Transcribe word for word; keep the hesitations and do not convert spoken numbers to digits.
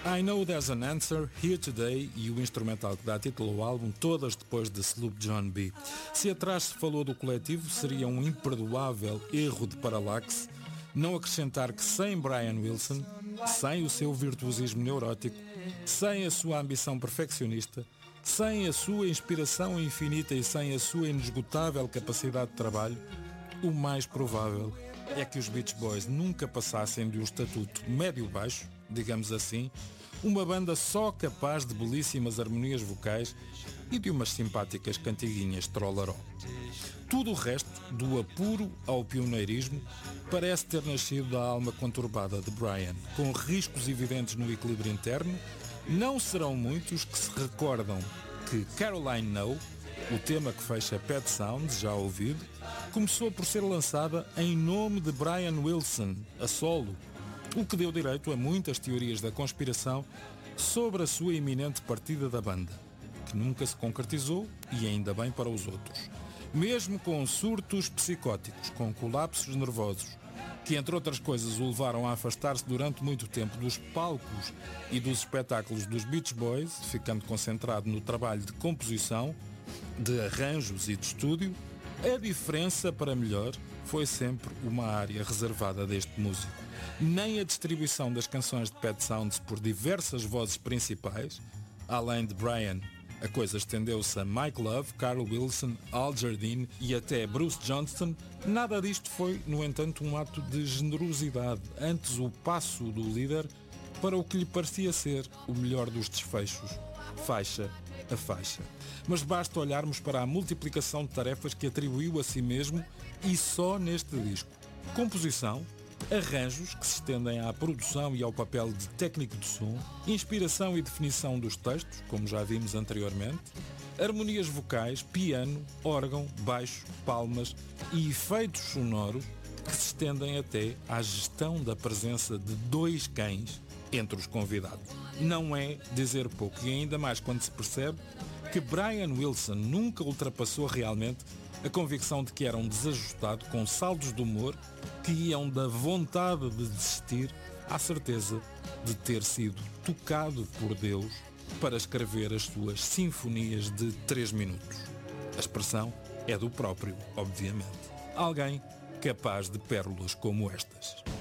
I Know There's an Answer, Here Today e o instrumental que dá título ao álbum, todas depois de Sloop John B. Se atrás se falou do coletivo, seria um imperdoável erro de paralaxe não acrescentar que sem Brian Wilson, sem o seu virtuosismo neurótico, sem a sua ambição perfeccionista, sem a sua inspiração infinita e sem a sua inesgotável capacidade de trabalho, o mais provável é que os Beach Boys nunca passassem de um estatuto médio-baixo, digamos assim, uma banda só capaz de belíssimas harmonias vocais e de umas simpáticas cantiguinhas trollaró. Tudo o resto, do apuro ao pioneirismo, parece ter nascido da alma conturbada de Brian, com riscos evidentes no equilíbrio interno. Não serão muitos que se recordam que Caroline No, o tema que fecha Pet Sounds, já ouvido, começou por ser lançada em nome de Brian Wilson, a solo, o que deu direito a muitas teorias da conspiração sobre a sua iminente partida da banda, que nunca se concretizou e ainda bem para os outros. Mesmo com surtos psicóticos, com colapsos nervosos, que entre outras coisas o levaram a afastar-se durante muito tempo dos palcos e dos espetáculos dos Beach Boys, ficando concentrado no trabalho de composição, de arranjos e de estúdio, a diferença para melhor foi sempre uma área reservada deste músico. Nem a distribuição das canções de Pet Sounds por diversas vozes principais, além de Brian, a coisa estendeu-se a Mike Love, Carl Wilson, Al Jardine e até Bruce Johnston. Nada disto foi, no entanto, um ato de generosidade, antes o passo do líder para o que lhe parecia ser o melhor dos desfechos, faixa a faixa. Mas basta olharmos para a multiplicação de tarefas que atribuiu a si mesmo e só neste disco. Composição, arranjos que se estendem à produção e ao papel de técnico de som, inspiração e definição dos textos, como já vimos anteriormente, harmonias vocais, piano, órgão, baixo, palmas e efeitos sonoros que se estendem até à gestão da presença de dois cães entre os convidados. Não é dizer pouco, e ainda mais quando se percebe que Brian Wilson nunca ultrapassou realmente a convicção de que era um desajustado com saldos de humor que iam da vontade de desistir à certeza de ter sido tocado por Deus para escrever as suas sinfonias de três minutos. A expressão é do próprio, obviamente. Alguém capaz de pérolas como estas.